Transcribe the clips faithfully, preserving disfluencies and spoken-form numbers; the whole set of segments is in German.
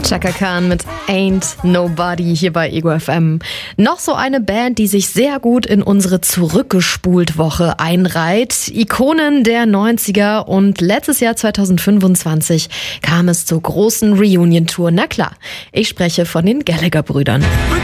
Chaka Khan mit Ain't Nobody hier bei Ego F M. Noch so eine Band, die sich sehr gut in unsere Zurückgespult-Woche einreiht. Ikonen der neunziger und letztes Jahr zwanzig fünfundzwanzig kam es zur großen Reunion-Tour. Na klar, ich spreche von den Gallagher-Brüdern.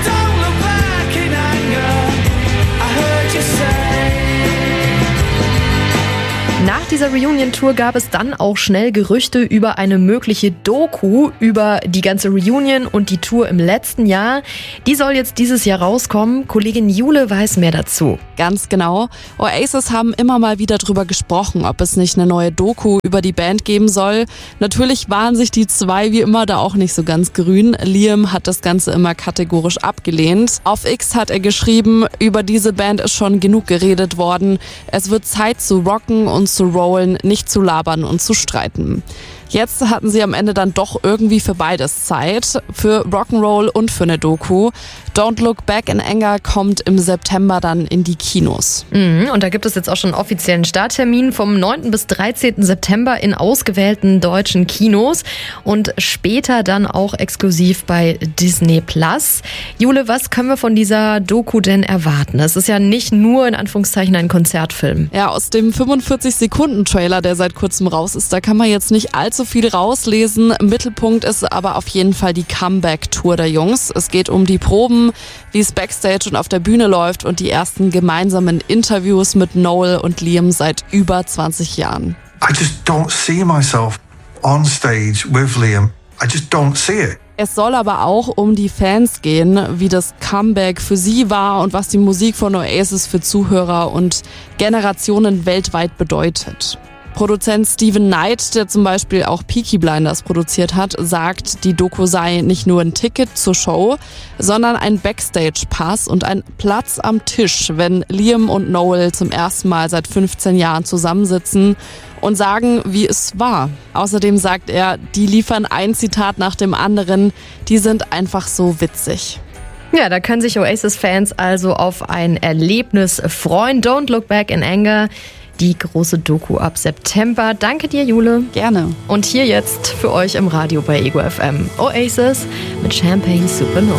Nach dieser Reunion-Tour gab es dann auch schnell Gerüchte über eine mögliche Doku über die ganze Reunion und die Tour im letzten Jahr. Die soll jetzt dieses Jahr rauskommen. Kollegin Jule weiß mehr dazu. Ganz genau. Oasis haben immer mal wieder drüber gesprochen, ob es nicht eine neue Doku über die Band geben soll. Natürlich waren sich die zwei wie immer da auch nicht so ganz grün. Liam hat das Ganze immer kategorisch abgelehnt. Auf X hat er geschrieben, über diese Band ist schon genug geredet worden. Es wird Zeit zu rocken und zu rollen, nicht zu labern und zu streiten. Jetzt hatten sie am Ende dann doch irgendwie für beides Zeit, für Rock'n'Roll und für eine Doku. Don't Look Back in Anger kommt im September dann in die Kinos. Mhm, und da gibt es jetzt auch schon einen offiziellen Starttermin vom neunten bis dreizehnten September in ausgewählten deutschen Kinos und später dann auch exklusiv bei Disney Plus. Jule, was können wir von dieser Doku denn erwarten? Es ist ja nicht nur in Anführungszeichen ein Konzertfilm. Ja, aus dem fünfundvierzig Sekunden Trailer, der seit kurzem raus ist, da kann man jetzt nicht allzu viel rauslesen. Im Mittelpunkt ist aber auf jeden Fall die Comeback-Tour der Jungs. Es geht um die Proben, wie es Backstage und auf der Bühne läuft und die ersten gemeinsamen Interviews mit Noel und Liam seit über zwanzig Jahren. I just don't see myself on stage with Liam. I just don't see it. Es soll aber auch um die Fans gehen, wie das Comeback für sie war und was die Musik von Oasis für Zuhörer und Generationen weltweit bedeutet. Produzent Steven Knight, der zum Beispiel auch Peaky Blinders produziert hat, sagt, die Doku sei nicht nur ein Ticket zur Show, sondern ein Backstage-Pass und ein Platz am Tisch, wenn Liam und Noel zum ersten Mal seit fünfzehn Jahren zusammensitzen und sagen, wie es war. Außerdem sagt er, die liefern ein Zitat nach dem anderen, die sind einfach so witzig. Ja, da können sich Oasis-Fans also auf ein Erlebnis freuen. Don't Look Back in Anger. Die große Doku ab September. Danke dir, Jule. Gerne. Und hier jetzt für euch im Radio bei Ego F M. Oasis mit Champagne Supernova.